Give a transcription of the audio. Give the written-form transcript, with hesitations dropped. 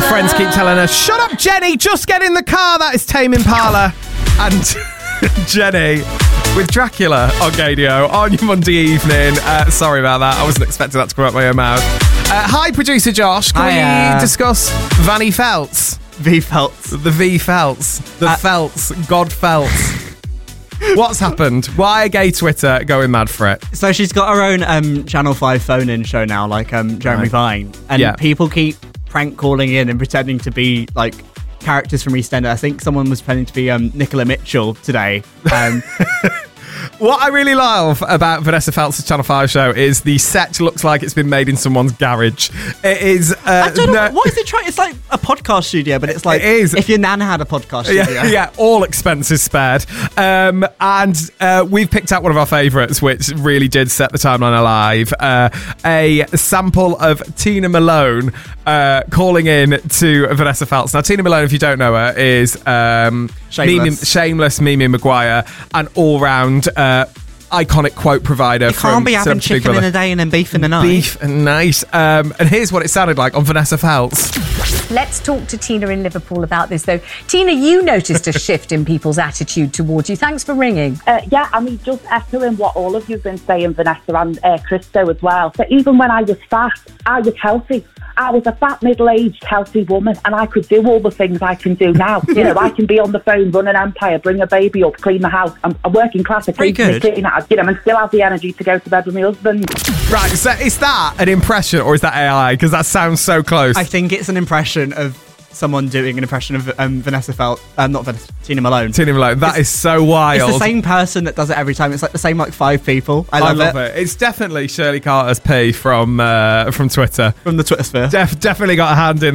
friends keep telling her, shut up, Jenny, just get in the car. That is Tame Impala. And Jenny with Dracula on Gadio on your Monday evening. Sorry about that. I wasn't expecting that to come out my own mouth. Hi, producer Josh. Can we discuss Vanny Feltz? V Feltz. The V Feltz. The Feltz. God Feltz. What's happened? Why are gay Twitter going mad for it? So she's got her own Channel 5 phone-in show now, like Jeremy Vine. And people keep prank calling in and pretending to be, like, characters from EastEnders. I think someone was pretending to be Nicola Mitchell today. What I really love about Vanessa Feltz's Channel 5 show is the set looks like it's been made in someone's garage. It is... I don't know, what is it trying... It's like a podcast studio, but it's like... It is. If your nan had a podcast studio. Yeah, all expenses spared. And we've picked out one of our favourites, which really did set the timeline alive. A sample of Tina Malone calling in to Vanessa Feltz. Now, Tina Malone, if you don't know her, is Shameless Mimi Maguire, an all-round iconic quote provider. You can't be having chicken in a day and then beef in the night. Beef and nice. And here's what it sounded like on Vanessa Feltz. Let's talk to Tina in Liverpool about this, though. Tina, you noticed a shift in people's attitude towards you. Thanks for ringing. Yeah, I mean, just echoing what all of you have been saying, Vanessa and Christo as well. So even when I was fat, I was healthy. I was a fat, middle-aged, healthy woman, and I could do all the things I can do now. You know, I can be on the phone, run an empire, bring a baby up, clean the house. I'm a working class, and still have the energy to go to bed with my husband. Right, so is that an impression or is that AI? Because that sounds so close. I think it's an impression of someone doing an impression of Vanessa Feltz, not Vanessa, Tina Malone. Tina Malone, that is so wild. It's the same person that does it every time. It's like the same like 5 people. I love it. It's definitely Shirley Carter's P from Twitter. From the Twitter sphere. Definitely got a hand in